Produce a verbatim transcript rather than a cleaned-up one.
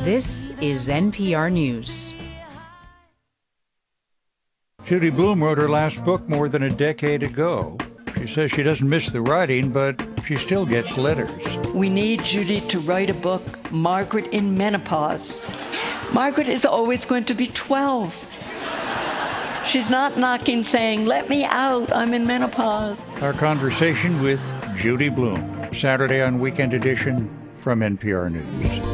This is N P R News. Judy Blume wrote her last book more than a decade ago. She says she doesn't miss the writing, but she still gets letters. We need Judy to write a book, Margaret in Menopause. Margaret is always going to be twelve. She's not knocking saying, let me out, I'm in menopause. Our conversation with Judy Blume, Saturday on Weekend Edition from N P R News.